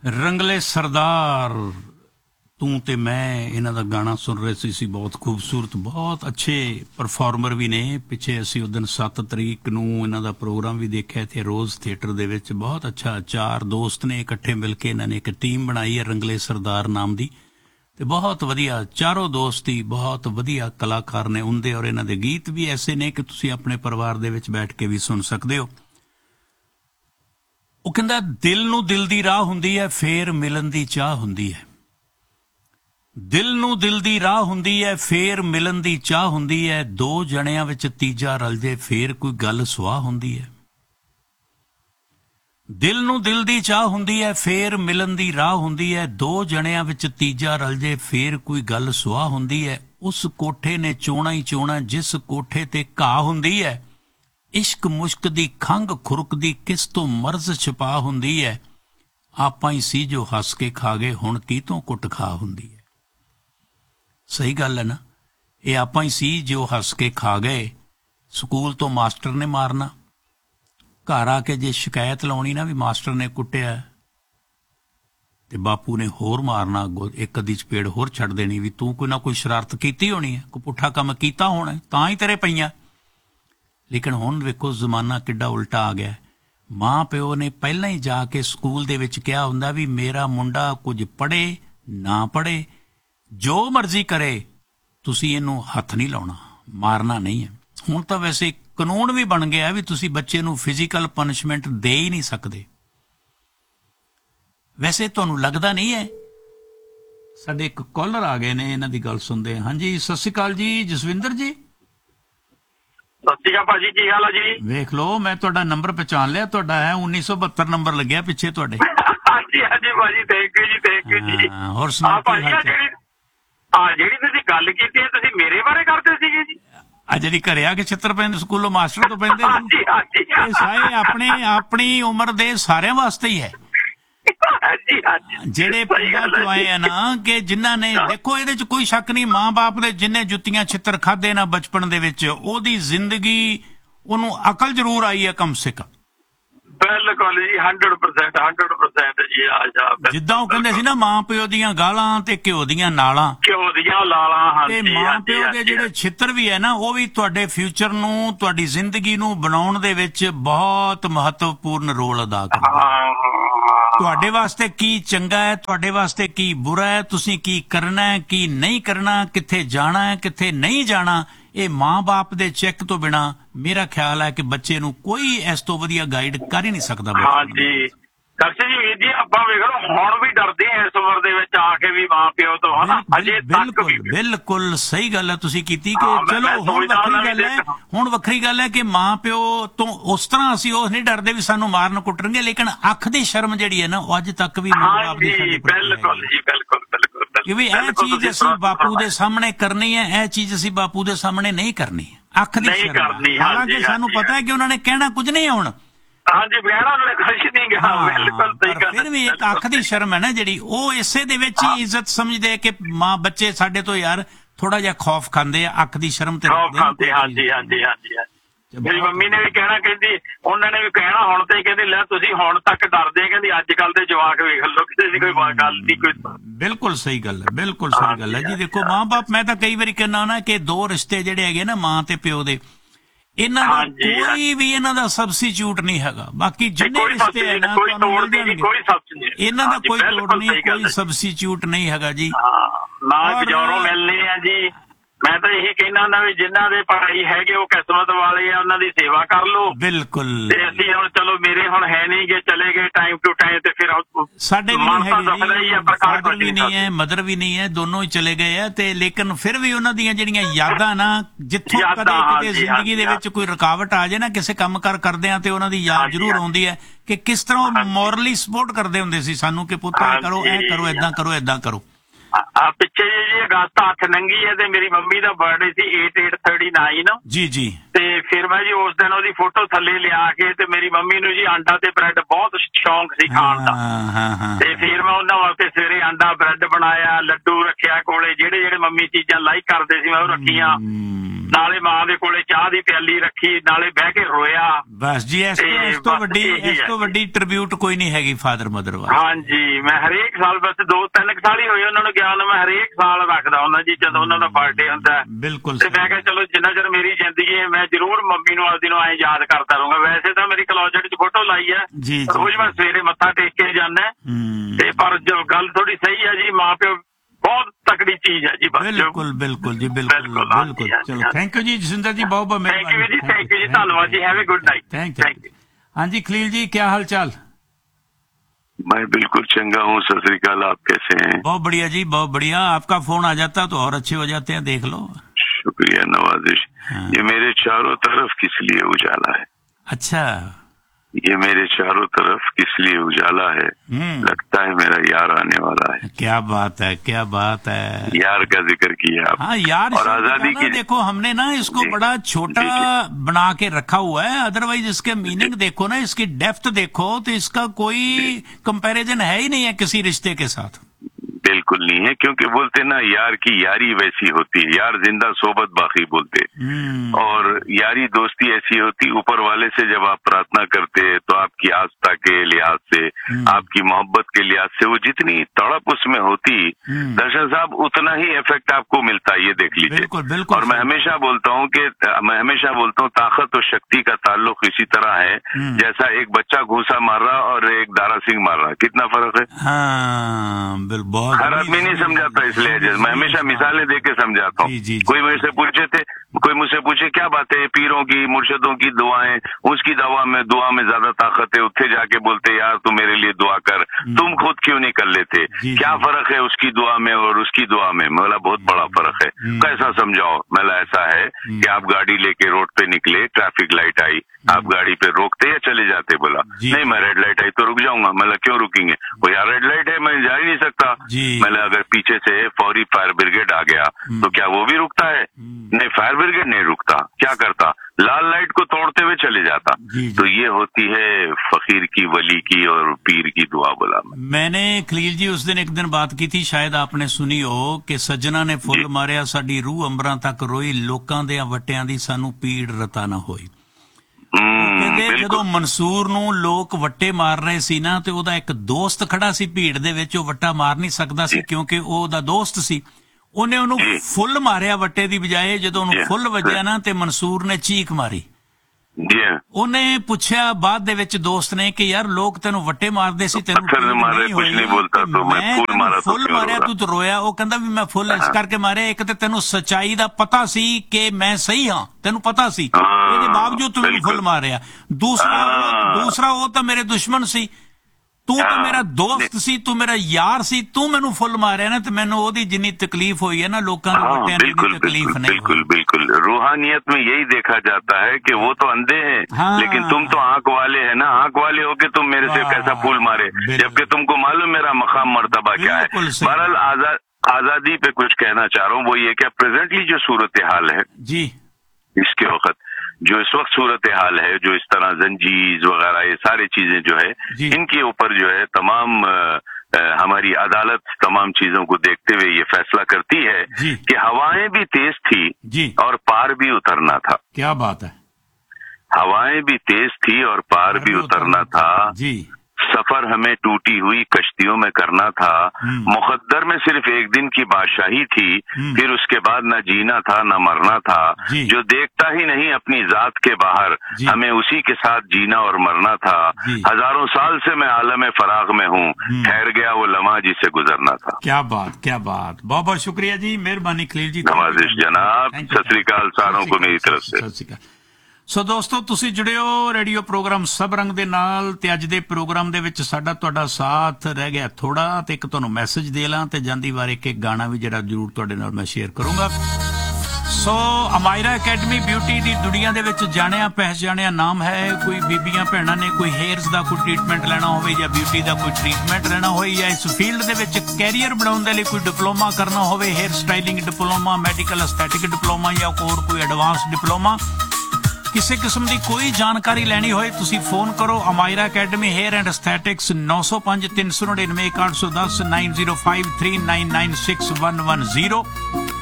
ਰੰਗਲੇ ਸਰਦਾਰ ਤੂੰ ਤੇ ਮੈਂ ਇਹਨਾਂ ਦਾ ਗਾਣਾ ਸੁਣ ਰਹੇ ਸੀ। ਬਹੁਤ ਖੂਬਸੂਰਤ, ਬਹੁਤ ਅੱਛੇ ਪਰਫਾਰਮਰ ਵੀ ਨੇ। ਪਿੱਛੇ ਅਸੀਂ ਉਸ ਦਿਨ 7 ਤਰੀਕ ਨੂੰ ਇਹਨਾਂ ਦਾ ਪ੍ਰੋਗਰਾਮ ਵੀ ਦੇਖਿਆ ਇੱਥੇ ਰੋਜ਼ ਥੀਏਟਰ ਦੇ ਵਿੱਚ। ਬਹੁਤ ਅੱਛਾ, 4 ਦੋਸਤ ਨੇ ਇਕੱਠੇ ਮਿਲ ਕੇ ਇਹਨਾਂ ਨੇ ਇੱਕ ਟੀਮ ਬਣਾਈ ਹੈ ਰੰਗਲੇ ਸਰਦਾਰ ਨਾਮ ਦੀ, ਤੇ ਬਹੁਤ ਵਧੀਆ ਚਾਰੋਂ ਦੋਸਤ ਹੀ ਬਹੁਤ ਵਧੀਆ ਕਲਾਕਾਰ ਨੇ ਹੁੰਦੇ, ਔਰ ਇਹਨਾਂ ਦੇ ਗੀਤ ਵੀ ਐਸੇ ਨੇ ਕਿ ਤੁਸੀਂ ਆਪਣੇ ਪਰਿਵਾਰ ਦੇ ਵਿੱਚ ਬੈਠ ਕੇ ਵੀ ਸੁਣ ਸਕਦੇ ਹੋ। ਉਹ ਕਹਿੰਦਾ ਦਿਲ ਨੂੰ ਦਿਲ ਦੀ ਰਾਹ ਹੁੰਦੀ ਹੈ, ਫੇਰ ਮਿਲਣ ਦੀ ਚਾਹ ਹੁੰਦੀ ਹੈ। ਦਿਲ ਨੂੰ ਦਿਲ ਦੀ ਰਾਹ ਹੁੰਦੀ ਹੈ, ਫੇਰ ਮਿਲਣ ਦੀ ਚਾਹ ਹੁੰਦੀ ਹੈ। 2 ਜਣਿਆਂ ਵਿੱਚ ਤੀਜਾ ਰਲ ਜੇ, ਫੇਰ ਕੋਈ ਗੱਲ ਸੁਆਹ ਹੁੰਦੀ ਹੈ। ਦਿਲ ਨੂੰ ਦਿਲ ਦੀ ਚਾਹ ਹੁੰਦੀ ਹੈ, ਫੇਰ ਮਿਲਣ ਦੀ ਰਾਹ ਹੁੰਦੀ ਹੈ। 2 ਜਣਿਆਂ ਵਿੱਚ ਤੀਜਾ ਰਲ ਜੇ, ਫੇਰ ਕੋਈ ਗੱਲ ਸੁਆਹ ਹੁੰਦੀ ਹੈ। ਉਸ ਕੋਠੇ ਨੇ ਚੋਣਾ ਹੀ ਚੋਣਾ ਜਿਸ ਕੋਠੇ ਤੇ ਘਾਹ ਹੁੰਦੀ ਹੈ। ਇਸ਼ਕ ਮੁਸ਼ਕ ਦੀ ਖੰਘ ਖੁਰਕਦੀ ਕਿਸ ਤੋਂ ਮਰਜ਼ ਛਪਾ ਹੁੰਦੀ ਹੈ। ਆਪਾਂ ਹੀ ਸੀ ਜੋ ਹੱਸ ਕੇ ਖਾ ਗਏ, ਹੁਣ ਕੀ ਤੋਂ ਕੁੱਟ ਖਾ ਹੁੰਦੀ ਹੈ। ਸਹੀ ਗੱਲ ਹੈ ਨਾ, ਇਹ ਆਪਾਂ ਹੀ ਸੀ ਜੋ ਹੱਸ ਕੇ ਖਾ ਗਏ। ਸਕੂਲ ਤੋਂ ਮਾਸਟਰ ਨੇ ਮਾਰਨਾ, ਘਰ ਆ ਕੇ ਜੇ ਸ਼ਿਕਾਇਤ ਲਾਉਣੀ ਨਾ ਵੀ ਮਾਸਟਰ ਨੇ ਕੁੱਟਿਆ, ਤੇ ਬਾਪੂ ਨੇ ਹੋਰ ਮਾਰਨਾ, ਅੱਗੋਂ ਇੱਕ ਅੱਧੀ ਚਪੇੜ ਹੋਰ ਛੱਡ ਦੇਣੀ ਵੀ ਤੂੰ ਕੋਈ ਨਾ ਕੋਈ ਸ਼ਰਾਰਤ ਕੀਤੀ ਹੋਣੀ ਹੈ, ਕੋਈ ਪੁੱਠਾ ਕੰਮ ਕੀਤਾ ਹੋਣਾ ਤਾਂ ਹੀ ਤੇਰੇ ਪਈਆਂ। ਲੇਕਿਨ ਹੁਣ ਵੇਖੋ ਜ਼ਮਾਨਾ ਕਿੱਡਾ ਉਲਟਾ ਆ ਗਿਆ। ਮਾਂ ਪਿਓ ਨੇ ਪਹਿਲਾਂ ਹੀ ਜਾ ਕੇ ਸਕੂਲ ਦੇ ਵਿੱਚ ਕਿਹਾ ਹੁੰਦਾ ਵੀ ਮੇਰਾ ਮੁੰਡਾ ਕੁਝ ਪੜ੍ਹੇ ਨਾ ਪੜ੍ਹੇ, ਜੋ ਮਰਜ਼ੀ ਕਰੇ, ਤੁਸੀਂ ਇਹਨੂੰ ਹੱਥ ਨਹੀਂ ਲਾਉਣਾ, ਮਾਰਨਾ ਨਹੀਂ ਹੈ। ਹੁਣ ਤਾਂ ਵੈਸੇ ਕਾਨੂੰਨ ਵੀ ਬਣ ਗਿਆ ਵੀ ਤੁਸੀਂ ਬੱਚੇ ਨੂੰ ਫਿਜ਼ੀਕਲ ਪਨਿਸ਼ਮੈਂਟ ਦੇ ਹੀ ਨਹੀਂ ਸਕਦੇ। ਵੈਸੇ ਤੁਹਾਨੂੰ ਲੱਗਦਾ ਨਹੀਂ ਹੈ? ਸਾਡੇ ਇੱਕ ਕਾਲਰ ਆ ਗਏ ਨੇ, ਇਹਨਾਂ ਦੀ ਗੱਲ ਸੁਣਦੇ ਹਾਂ। ਹਾਂਜੀ, ਸਤਿ ਸ਼੍ਰੀ ਅਕਾਲ ਜੀ, ਜਸਵਿੰਦਰ ਜੀ। ਸਤਿ ਸ਼੍ਰੀ ਅਕਾਲ ਭਾਜੀ, ਕੀ ਹਾਲ ਆ ਜੀ? ਵੇਖ ਲਓ, ਮੈਂ ਤੁਹਾਡਾ ਨੰਬਰ ਪਛਾਣ ਲਿਆ, ਤੁਹਾਡਾ ਹੈ 1972 ਨੰਬਰ ਲੱਗਿਆ ਪਿੱਛੇ ਤੁਹਾਡੇ। ਹਾਂਜੀ ਹਾਂਜੀ ਭਾਜੀ, ਥੈਂਕ ਯੂ ਜੀ, ਥੈਂਕ ਯੂ ਜੀ। ਹੋਰ ਸੁਣਾਓ ਭਾਜੀ? ਜਿਹੜੀ ਤੁਸੀਂ ਗੱਲ ਕੀਤੀ ਹੈ, ਤੁਸੀਂ ਮੇਰੇ ਬਾਰੇ ਕਰਦੇ ਸੀਗੇ ਜੀ? ਆ ਜਿਹੜੀ ਘਰੇ ਆ ਕੇ ਛਿੱਤਰ ਪੈਂਦੇ ਸਕੂਲੋਂ ਮਾਸਟਰ ਤੋਂ ਪੈਂਦੇ, ਇਹ ਸਾਰੇ ਆਪਣੀ ਉਮਰ ਦੇ ਸਾਰਿਆਂ ਵਾਸਤੇ ਹੀ ਹੈ। ਜਿਹੜੇ ਪਿੰਡਾਂ ਚੋਂ ਆਏ ਆ ਨਾ, ਕਿ ਜਿਨ੍ਹਾਂ ਨੇ, ਦੇਖੋ ਇਹਦੇ ਚ ਕੋਈ ਸ਼ੱਕ ਨਹੀਂ, ਮਾਂ ਬਾਪ ਦੇ ਜਿੰਨੇ ਜੁੱਤੀਆਂ ਛਿੱਤਰ ਖਾਧੇ ਨਾ ਬਚਪਨ ਦੇ ਵਿੱਚ, ਉਹਦੀ ਜ਼ਿੰਦਗੀ, ਉਹਨੂੰ ਅਕਲ ਜ਼ਰੂਰ ਆਈ ਹੈ ਕਮ ਸੇ ਕਮ। ਬਿਲਕੁਲ ਜੀ, 100% ਜੀ। ਜਿੱਦਾਂ ਉਹ ਕਹਿੰਦੇ ਸੀ ਨਾ, ਮਾਂ ਪਿਓ ਦੀਆਂ ਗਾਲਾਂ ਤੇ ਘਿਓ ਦੀਆਂ ਨਾਲਾਂ, ਤੇ ਮਾਂ ਪਿਓ ਦੇ ਜਿਹੜੇ ਛਿੱਤਰ ਵੀ ਹੈ ਨਾ, ਉਹ ਵੀ ਤੁਹਾਡੇ ਫਿਊਚਰ ਨੂੰ, ਤੁਹਾਡੀ ਜ਼ਿੰਦਗੀ ਨੂੰ ਬਣਾਉਣ ਦੇ ਵਿੱਚ ਬਹੁਤ ਮਹੱਤਵਪੂਰਨ ਰੋਲ ਅਦਾ ਕਰਦੇ। ਤੁਹਾਡੇ ਵਾਸਤੇ ਕੀ ਚੰਗਾ ਹੈ, ਤੁਹਾਡੇ ਵਾਸਤੇ ਕੀ ਬੁਰਾ ਹੈ, ਤੁਸੀਂ ਕੀ ਕਰਨਾ ਹੈ, ਕੀ ਨਹੀਂ ਕਰਨਾ, ਕਿੱਥੇ ਜਾਣਾ ਹੈ, ਕਿੱਥੇ ਨਹੀਂ ਜਾਣਾ, ਇਹ ਮਾਂ-ਬਾਪ ਦੇ ਚੈੱਕ ਤੋਂ ਬਿਨਾ ਮੇਰਾ ਖਿਆਲ ਹੈ ਕਿ ਬੱਚੇ ਨੂੰ ਕੋਈ ਇਸ ਤੋਂ ਵਧੀਆ ਗਾਈਡ ਕਰ ਹੀ ਨਹੀਂ ਸਕਦਾ। ਹਾਂਜੀ ਦਰਸ਼ਨ ਜੀ, ਵੀਰ ਜੀ, ਆਪਾਂ ਵੇਖ ਲਓ ਹੁਣ ਵੀ ਡਰਦੇ ਆ ਇਸ ਉਮਰ ਦੇ ਵਿੱਚ ਆ ਕੇ ਵੀ ਮਾਂ ਪਿਓ ਤੋਂ, ਹਨਾ? ਅਜੇ ਤੱਕ ਬਿਲਕੁਲ ਸਹੀ ਗੱਲ ਹੈ ਤੁਸੀਂ ਕੀਤੀ ਕਿ ਚਲੋ ਹੁਣ ਵੱਖਰੀ ਗੱਲ ਹੈ ਕਿ ਮਾਂ ਪਿਓ ਤੋਂ ਉਸ ਤਰ੍ਹਾਂ ਅਸੀਂ ਉਹ ਨਹੀਂ ਡਰਦੇ ਵੀ ਸਾਨੂੰ ਮਾਰਨ ਕੁੱਟਣਗੇ, ਲੇਕਿਨ ਅੱਖ ਦੀ ਸ਼ਰਮ ਜਿਹੜੀ ਹੈ ਨਾ, ਉਹ ਅੱਜ ਤੱਕ ਵੀ ਬਿਲਕੁਲ ਜੀ, ਬਿਲਕੁਲ ਕਿ ਵੀ ਇਹ ਚੀਜ਼ ਅਸੀਂ ਬਾਪੂ ਦੇ ਸਾਹਮਣੇ ਕਰਨੀ ਹੈ, ਇਹ ਚੀਜ਼ ਅਸੀਂ ਬਾਪੂ ਦੇ ਸਾਹਮਣੇ ਨਹੀਂ ਕਰਨੀ। ਅੱਖ ਦੀ ਸ਼ਰਮ, ਹਾਲਾਂਕਿ ਸਾਨੂੰ ਪਤਾ ਹੈ ਕਿ ਉਹਨਾਂ ਨੇ ਕਹਿਣਾ ਕੁਝ ਨਹੀਂ ਹੁਣ, ਹਾਂਜੀ, ਫਿਰ ਵੀ ਇੱਕ ਅੱਖ ਦੀ ਸ਼ਰਮ ਹੈ ਨਾ ਜਿਹੜੀ, ਉਹ ਇਸੇ ਦੇ ਵਿੱਚ ਹੀ ਇੱਜ਼ਤ ਸਮਝਦੇ ਕਿ ਮਾਂ ਬੱਚੇ ਸਾਡੇ ਤੋਂ ਯਾਰ ਥੋੜਾ ਜਿਹਾ ਖੌਫ ਖਾਂਦੇ ਆ, ਅੱਖ ਦੀ ਸ਼ਰਮ ਤੇ ਖਾਂਦੇ। ਹਾਂਜੀ ਹਾਂਜੀ ਹਾਂਜੀ। ਮੇਰੀ ਮੰਮੀ ਨੇ ਵੀ ਕਹਿਣਾ, ਕਹਿੰਦੀ ਉਹਨਾਂ ਨੇ ਵੀ ਕਹਿਣਾ ਹੁਣ ਤੇ, ਕਹਿੰਦੇ ਲੈ ਤੁਸੀਂ ਹੁਣ ਤੱਕ ਡਰਦੇ, ਕਹਿੰਦੀ ਅੱਜ ਕੱਲ ਦੇ ਜਵਾਕ ਵੇਖ ਲਓ, ਕਿਸੇ ਦੀ ਕੋਈ ਗੱਲ ਨਹੀਂ ਕੋਈ। ਬਿਲਕੁਲ ਸਹੀ ਗੱਲ ਹੈ, ਬਿਲਕੁਲ ਸਹੀ ਗੱਲ ਹੈ ਜੀ। ਦੇਖੋ ਮਾਂ ਬਾਪ, ਮੈਂ ਤਾਂ ਕਈ ਵਾਰੀ ਕਹਿੰਦਾ ਨਾ ਕਿ 2 ਰਿਸ਼ਤੇ ਜਿਹੜੇ ਹੈਗੇ ਨਾ, ਮਾਂ ਤੇ ਪਿਓ ਦੇ, ਇਹਨਾਂ ਦਾ ਕੋਈ ਵੀ ਇਹਨਾਂ ਦਾ ਸਬਸਟੀਚਿਊਟ ਨਹੀਂ ਹੈਗਾ। ਬਾਕੀ ਜਿੰਨੇ ਰਿਸ਼ਤੇ ਹੈ ਨਾ, ਤੁਹਾਨੂੰ ਮਿਲ ਜਾਣਗੇ, ਇਹਨਾਂ ਦਾ ਕੋਈ ਤੋੜ ਨਹੀਂ, ਕੋਈ ਸਬਸਟੀਚਿਊਟ ਨਹੀਂ ਹੈਗਾ ਜੀ। ਨਾ ਬਜ਼ਾਰੋਂ ਮਿਲਨੇ ਆ ਜੀ। ਮੈਂ ਤਾਂ ਇਹੀ ਕਹਿਣਾ ਹੁੰਦਾ ਵੀ ਜਿਨ੍ਹਾਂ ਦੇ ਭਾਈ ਹੈਗੇ ਉਹ ਕਿਸਮਤ ਵਾਲੇ ਆ, ਉਹਨਾਂ ਦੀ ਸੇਵਾ ਕਰ ਲਓ। ਬਿਲਕੁਲ। ਤੇ ਅਸੀਂ ਹੁਣ ਚਲੋ ਮੇਰੇ ਹੁਣ ਹੈ ਨਹੀਂ ਗੇ, ਚਲੇ ਗਏ ਟਾਈਮ ਟੂ ਟਾਈਮ, ਤੇ ਫਿਰ ਸਾਡੇ ਵੀ ਨਹੀਂ ਹੈਗੇ, ਫਾਦਰ ਵੀ ਨਹੀਂ ਹੈ, ਮਦਰ ਵੀ ਨਹੀਂ ਹੈ, ਦੋਨੋਂ ਹੀ ਚਲੇ ਗਏ ਆ। ਤੇ ਲੇਕਿਨ ਫਿਰ ਵੀ ਉਹਨਾਂ ਦੀਆਂ ਜਿਹੜੀਆਂ ਯਾਦਾਂ ਨਾ, ਜਿੱਥੋਂ ਕਦੇ ਕਿਤੇ ਜ਼ਿੰਦਗੀ ਦੇ ਵਿੱਚ ਕੋਈ ਰੁਕਾਵਟ ਆ ਜਾਏ ਨਾ, ਕਿਸੇ ਕੰਮ ਕਾਰ ਕਰਦੇ ਆ, ਤੇ ਉਹਨਾਂ ਦੀ ਯਾਦ ਜ਼ਰੂਰ ਆਉਂਦੀ ਹੈ ਕਿ ਕਿਸ ਤਰ੍ਹਾਂ ਉਹ ਮੋਰਲੀ ਸਪੋਰਟ ਕਰਦੇ ਹੁੰਦੇ ਸੀ ਸਾਨੂੰ ਕਿ ਪੁੱਤ ਇਹ ਕਰੋ, ਇਹ ਕਰੋ, ਏਦਾਂ ਕਰੋ, ਏਦਾਂ ਕਰੋ। ਪਿੱਛੇ ਜੀ ਅਗਸਤ 8 ਲੰਘੀ ਹੈ ਤੇ ਮੇਰੀ ਮੰਮੀ ਦਾ ਬਰਥਡੇ ਸੀ 8839 ਜੀ ਜੀ। ਤੇ ਫਿਰ ਮੈਂ ਜੀ ਉਸ ਦਿਨ ਉਹਦੀ ਫੋਟੋ ਥੱਲੇ ਲਿਆ ਕੇ ਤੇ ਮੇਰੀ ਮੰਮੀ ਨੂੰ ਜੀ ਆਂਡਾ ਤੇ ਬ੍ਰੈਡ ਬਹੁਤ ਸ਼ੌਂਕ ਸੀ ਖਾਣ ਦਾ। ਤੇ ਫਿਰ ਮੈਂ ਉਹਨਾਂ ਵਾਸਤੇ ਸਵੇਰੇ ਆਂਡਾ ਬ੍ਰੈਡ ਬਣਾਇਆ, ਲੱਡੂ ਰੱਖਿਆ ਕੋਲੇ, ਜਿਹੜੇ ਜਿਹੜੇ ਮੰਮੀ ਚੀਜ਼ਾਂ ਲਾਈਕ ਕਰਦੇ ਸੀ ਮੈਂ ਉਹ ਰੱਖੀਆਂ, ਨਾਲੇ ਮਾਂ ਦੇ ਕੋਲੇ ਚਾਹ ਦੀ ਪਿਆਲੀ ਰੱਖੀ, ਨਾਲੇ ਬਹਿ ਕੇ ਰੋਇਆ। ਬਸ ਜੀ ਇਸ ਤੋਂ ਵੱਡੀ ਟ੍ਰਿਬਿਊਟ ਕੋਈ ਨਹੀਂ ਹੈਗੀ ਫਾਦਰ ਮਦਰ ਵਾਸਤੇ। ਹਾਂਜੀ, ਮੈਂ ਹਰੇਕ ਸਾਲ ਬਸ 2-3 ਸਾਲ ਹੀ ਹੋਏ ਉਹਨਾਂ ਨੂੰ ਗਿਆ, ਮੈਂ ਹਰੇਕ ਸਾਲ ਰੱਖਦਾ ਹੁੰਦਾ ਜੀ ਜਦੋਂ ਉਹਨਾਂ ਦਾ ਬਰਥਡੇ ਹੁੰਦਾ। ਬਿਲਕੁਲ। ਤੇ ਮੈਂ ਕਿਹਾ ਚਲੋ ਜਿੰਨਾ ਚਿਰ ਮੇਰੀ ਜ਼ਿੰਦਗੀ ਹੈ ਮੈਂ ਜ਼ਰੂਰ ਮੰਮੀ ਨੂੰ ਆਪਦੀ ਨੂੰ ਐਂ ਯਾਦ ਕਰਦਾ ਰਹੂੰਗਾ। ਵੈਸੇ ਤਾਂ ਮੇਰੀ ਕਲੋਜਟ 'ਚ ਫੋਟੋ ਲਾਈ ਹੈ, ਰੋਜ਼ ਮੈਂ ਸਵੇਰੇ ਮੱਥਾ ਟੇਕ ਕੇ ਜਾਂਦਾ ਤੇ ਪਰ ਜੋ ਗੱਲ ਥੋੜੀ ਸਹੀ ਹੈ ਜੀ, ਮਾਂ ਪਿਓ ਬਹੁਤ ਤਕੜੀ ਚੀਜ਼ ਹੈ ਜੀ। ਬਿਲਕੁਲ ਜੀ, ਬਿਲਕੁਲ। ਚਲੋ ਥੈਂਕ ਯੂ ਜੀ ਜਸਿੰਦਰ ਜੀ, ਬਹੁਤ ਬਹੁਤ ਥੈਂਕ ਯੂ ਜੀ, ਥੈਂਕ ਯੂ ਜੀ, ਧੰਨਵਾਦ ਜੀ, have a good night. Thank you. ਹਾਂਜੀ खलील जी, क्या हाल चाल? मैं बिल्कुल चंगा हूँ, सत श्री अकाल, आप कैसे हैं? बहुत बढ़िया जी, बहुत बढ़िया। आपका फोन आ जाता तो और अच्छे हो जाते हैं, देख लो। शुक्रिया, नवाजिश। हाँ। ये मेरे चारों तरफ किस लिए उजाला है? अच्छा, ये मेरे चारों तरफ किस लिए उजाला है? लगता है मेरा यार आने वाला है। क्या बात है, क्या बात है। यार का जिक्र किया आप। हाँ यार, और आजादी की देखो हमने ना इसको बड़ा छोटा बना के रखा हुआ है, अदरवाइज इसके मीनिंग देखो ना, इसकी डेप्थ देखो तो इसका कोई कंपैरिजन है ही नहीं है किसी रिश्ते के साथ। बिल्कुल नहीं है, क्योंकि बोलते ना यार की यारी वैसी होती है, यार जिंदा सोबत बाकी बोलते। और यारी दोस्ती ऐसी होती, ऊपर वाले से जब आप प्रार्थना करते तो आपकी आस्था के लिहाज से, आपकी मोहब्बत के लिहाज से वो जितनी तड़प उसमें होती, दर्शन साहब, उतना ही इफेक्ट आपको मिलता है, ये देख लीजिए। बिल्कुल, बिल्कुल। और मैं हमेशा बोलता हूँ ताकत और शक्ति का ताल्लुक इसी तरह है जैसा एक बच्चा घूसा मार रहा और एक दारा सिंह मार रहा, कितना फर्क है। हाँ, बिल्कुल। हर आदमी नहीं समझाता, इसलिए मैं हमेशा मिसालें देके समझाता हूँ। कोई मुझसे पूछे क्या बात है, पीरों की मुर्शिदों की दुआएं, उसकी दुआ में ज्यादा ताकत है, उत्थे जाके बोलते यार तू मेरे लिए दुआ कर, तुम खुद क्यों नहीं कर लेते? क्या फर्क है उसकी दुआ में और उसकी दुआ में? बोला बहुत बड़ा फर्क है। कैसा समझाओ? बोला ऐसा है कि आप गाड़ी लेके रोड पे निकले, ट्रैफिक लाइट आई, आप गाड़ी पे रोकते या चले जाते? बोला नहीं, मैं रेड लाइट आई तो रुक जाऊंगा। मतलब क्यों रुकेंगे? वो यार रेड लाइट है, मैं जा ही नहीं सकता। मतलब अगर पीछे से फौरी फायर ब्रिगेड आ गया तो क्या वो भी रुकता है? नहीं, फायर ब्रिगेड नहीं रुकता, क्या करता? लाल लाइट को तोड़ते हुए चले जाता। तो ये होती है फकीर की, वली की और पीर की दुआ। बोला मैंने खलील जी उस दिन एक दिन बात की थी, शायद आपने सुनी हो, कि सज्जना ने फुੱਲ मारिया साडी रूह अंबरां तक रोई, लोकां दे वट्टियां दी सानू पीड़ रता ना होई। ਕਹਿੰਦੇ ਜਦੋਂ ਮਨਸੂਰ ਨੂੰ ਲੋਕ ਵੱਟੇ ਮਾਰ ਰਹੇ ਸੀ ਨਾ, ਤੇ ਉਹਦਾ ਇੱਕ ਦੋਸਤ ਖੜਾ ਸੀ ਭੀੜ ਦੇ ਵਿੱਚ, ਉਹ ਵੱਟਾ ਮਾਰ ਨਹੀਂ ਸਕਦਾ ਸੀ ਕਿਉਂਕਿ ਉਹ ਉਹਦਾ ਦੋਸਤ ਸੀ। ਉਹਨੇ ਉਹਨੂੰ ਫੁੱਲ ਮਾਰਿਆ ਵੱਟੇ ਦੀ ਬਜਾਏ। ਜਦੋਂ ਉਹਨੂੰ ਫੁੱਲ ਵੱਜਿਆ ਨਾ ਤੇ ਮਨਸੂਰ ਨੇ ਚੀਕ ਮਾਰੀ। ਉਹਨੇ ਪੁੱਛਿਆ ਬਾਅਦ ਦੇ ਵਿੱਚ ਦੋਸਤ ਨੇ ਕਿ ਯਾਰ ਲੋਕ ਤੈਨੂੰ ਵੱਟੇ ਮਾਰਦੇ ਸੀ, ਤੈਨੂੰ ਫੁੱਲ ਮਾਰਿਆ ਤੂੰ ਤਾਂ ਰੋਇਆ। ਉਹ ਕਹਿੰਦਾ ਵੀ ਮੈਂ ਫੁੱਲ ਇਸ ਕਰਕੇ ਮਾਰਿਆ, ਇੱਕ ਤੇ ਤੈਨੂੰ ਸੱਚਾਈ ਦਾ ਪਤਾ ਸੀ ਕਿ ਮੈਂ ਸਹੀ ਹਾਂ, ਤੈਨੂੰ ਪਤਾ ਸੀ, ਇਹਦੇ ਬਾਵਜੂਦ ਤੂੰ ਮੈਨੂੰ ਫੁੱਲ ਮਾਰਿਆ। ਦੂਸਰਾ ਉਹ ਤਾਂ ਮੇਰੇ ਦੁਸ਼ਮਣ ਸੀ, ਤੂੰ ਤਾਂ ਮੇਰਾ ਦੋਸਤ ਸੀ, ਤੂੰ ਮੇਰਾ ਯਾਰ ਸੀ, ਤੂੰ ਮੈਨੂੰ ਫੁੱਲ ਮਾਰਿਆ ਨਾ, ਤੇ ਮੈਨੂੰ ਉਹਦੀ ਜਿੰਨੀ ਤਕਲੀफ ਹੋਈ है ना, लोगों को तकलीफ नहीं। बिल्कुल रूहानियत में यही देखा जाता है कि वो तो अंधे हैं, लेकिन तुम तो आंख वाले हैं ना, आंख वाले होके तुम मेरे से कैसा फूल मारे, जबकि तुमको मालूम मेरा मकाम मर्तबा क्या है। बहरहाल आजादी पे कुछ कहना चाह रहा हूँ, वो ये कि प्रेजेंटली जो सूरत हाल है जी, इसके वक्त जो इस वक्त सूरत हाल है, जो इस तरह जंजीज वगैरह ये सारी चीजें जो है, इनके ऊपर जो है तमाम हमारी अदालत तमाम चीजों को देखते हुए ये फैसला करती है कि हवाएं भी तेज थी और पार भी उतरना था। क्या बात है। हवाएं भी तेज थी और पार भी उतरना था जी। सफर हमें टूटी हुई कश्तियों में करना था। मुकद्दर में सिर्फ एक दिन की बादशाही थी, फिर उसके बाद न जीना था न मरना था। जो देखता ही नहीं अपनी जात के बाहर, हमें उसी के साथ जीना और मरना था। हजारों साल से मैं आलम फराग में हूँ, ठहर गया वो लम्हा जिसे गुजरना था। क्या बात, क्या बात। बहुत बहुत शुक्रिया जी, मेहरबानी खलील जी। नवाजिश जनाब, सत श्री अकाल सारों को मेरी तरफ से। ਸੋ ਦੋਸਤੋ, ਤੁਸੀਂ ਜੁੜੇ ਹੋ ਰੇਡੀਓ ਪ੍ਰੋਗਰਾਮ ਸਭ ਰੰਗ ਦੇ ਨਾਲ, ਤੇ ਅੱਜ ਦੇ ਪ੍ਰੋਗਰਾਮ ਦੇ ਵਿੱਚ ਸਾਡਾ ਤੁਹਾਡਾ ਸਾਥ ਰਹਿ ਗਿਆ ਥੋੜਾ, ਤੇ ਇੱਕ ਤੁਹਾਨੂੰ ਮੈਸੇਜ ਦੇ ਲਾਂ ਤੇ ਜਾਂਦੀ ਵਾਰ ਇੱਕ ਗਾਣਾ ਵੀ ਜਿਹੜਾ ਜ਼ਰੂਰ ਤੁਹਾਡੇ ਨਾਲ ਮੈਂ ਸ਼ੇਅਰ ਕਰੂੰਗਾ। ਸੋ ਅਮਾਇਰਾ ਅਕੈਡਮੀ ਬਿਊਟੀ ਦੀ ਦੁਨੀਆ ਦੇ ਵਿੱਚ ਜਾਣਿਆ ਪਹਿਚਾਣਿਆ ਨਾਮ ਹੈ। ਕੋਈ ਬੀਬੀਆਂ ਭੈਣਾਂ ਨੇ ਕੋਈ ਹੇਅਰਸ ਦਾ ਕੋਈ ਟ੍ਰੀਟਮੈਂਟ ਲੈਣਾ ਹੋਵੇ ਜਾਂ ਬਿਊਟੀ ਦਾ ਕੋਈ ਟ੍ਰੀਟਮੈਂਟ ਲੈਣਾ ਹੋਵੇ, ਜਾਂ ਇਸ ਫੀਲਡ ਦੇ ਵਿੱਚ ਕੈਰੀਅਰ ਬਣਾਉਣ ਦੇ ਲਈ ਕੋਈ ਡਿਪਲੋਮਾ ਕਰਨਾ ਹੋਵੇ, hair styling diploma, medical aesthetic diploma ਜਾਂ ਹੋਰ ਕੋਈ ਐਡਵਾਂਸ ਡਿਪਲੋਮਾ, ਕਿਸੇ ਕਿਸਮ ਦੀ ਕੋਈ ਜਾਣਕਾਰੀ ਲੈਣੀ ਹੋਏ ਤੁਸੀਂ ਫੋਨ ਕਰੋ ਅਮਾਇਰਾ ਅਕੈਡਮੀ ਹੇਅਰ ਐਂਡ ਐਸਥੈਟਿਕਸ 905 399 810 9053996110